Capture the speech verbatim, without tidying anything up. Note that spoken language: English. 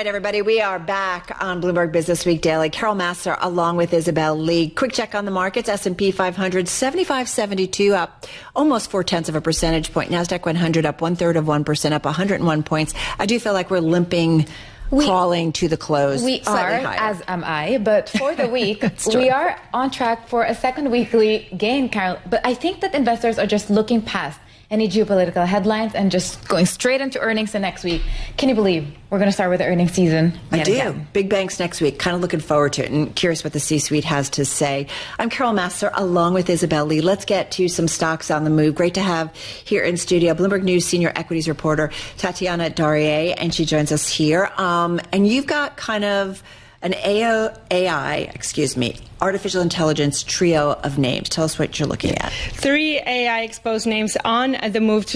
everybody. We are back on Bloomberg Business Week Daily. Carol Massar along with Isabel Lee. Quick check on the markets. S and P five hundred, seventy-five seventy-two, up almost four-tenths of a percentage point. NASDAQ one hundred up one-third of one percent, up one hundred one points. I do feel like we're limping, we, crawling to the close. We are, higher. as am I. But for the week, we are on track for a second weekly gain, Carol. But I think that investors are just looking past any geopolitical headlines and just going straight into earnings the next week. Can you believe we're going to start with the earnings season? I do. Again. Big banks next week. Kind of looking forward to it and curious what the C-suite has to say. I'm Carol Massar along with Isabel Lee. Let's get to some stocks on the move. Great to have here in studio Bloomberg News senior equities reporter Tatiana Darrier, and she joins us here. Um, and you've got kind of an A I, excuse me, artificial intelligence trio of names. Tell us what you're looking at. Three A I exposed names on the move to